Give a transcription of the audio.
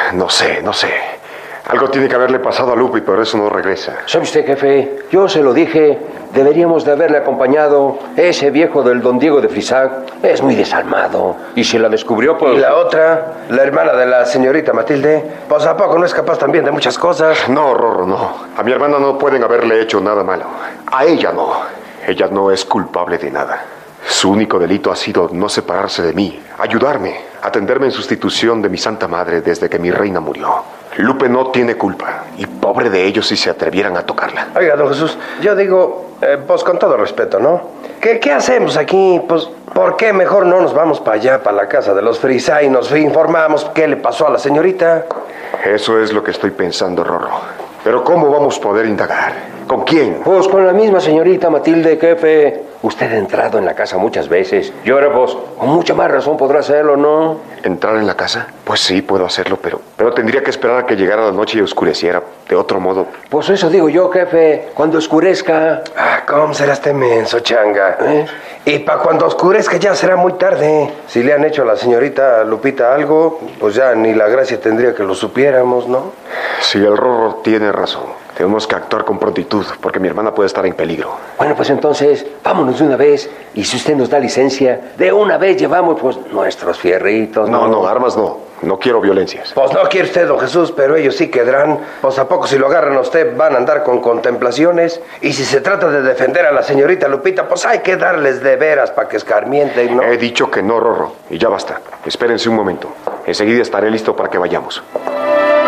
No sé. Algo tiene que haberle pasado a Lupe y por eso no regresa. ¿Sabe usted, jefe? Yo se lo dije. Deberíamos de haberle acompañado. Ese viejo del don Diego de Frisac es muy desalmado. Y si la descubrió, pues... Y la otra, la hermana de la señorita Matilde, pues ¿a poco no es capaz también de muchas cosas? No, Rorro, no. A mi hermana no pueden haberle hecho nada malo. A ella no. Ella no es culpable de nada. Su único delito ha sido no separarse de mí, ayudarme, atenderme en sustitución de mi santa madre desde que mi reina murió. Lupe no tiene culpa, y pobre de ellos si se atrevieran a tocarla. Oiga, don Jesús, yo digo, pues con todo respeto, ¿no? ¿Qué hacemos aquí? Pues, ¿por qué mejor no nos vamos para allá, para la casa de los Frisac, y nos informamos qué le pasó a la señorita? Eso es lo que estoy pensando, Rorro. Pero ¿cómo vamos a poder indagar? ¿Con quién? Pues con la misma señorita Matilde, jefe. Usted ha entrado en la casa muchas veces. Y ahora, pues, con mucha más razón podrá hacerlo, ¿no? ¿Entrar en la casa? Pues sí, puedo hacerlo, pero tendría que esperar a que llegara la noche y oscureciera. De otro modo... Pues eso digo yo, jefe. Cuando oscurezca... Ah, ¿cómo será este menso, changa? Y para cuando oscurezca ya será muy tarde. Si le han hecho a la señorita Lupita algo, pues ya ni la gracia tendría que lo supiéramos, ¿no? Sí, el Rorro tiene razón. Tenemos que actuar con prontitud, porque mi hermana puede estar en peligro. Bueno, pues entonces, vámonos de una vez. Y si usted nos da licencia, de una vez llevamos, pues, nuestros fierritos. No, armas no. No quiero violencias. Pues no quiere usted, don Jesús, pero ellos sí quedarán. Pues a poco si lo agarran a usted van a andar con contemplaciones. Y si se trata de defender a la señorita Lupita, pues hay que darles de veras para que escarmienten, ¿no? He dicho que no, Rorro. Y ya basta. Espérense un momento. Enseguida estaré listo para que vayamos.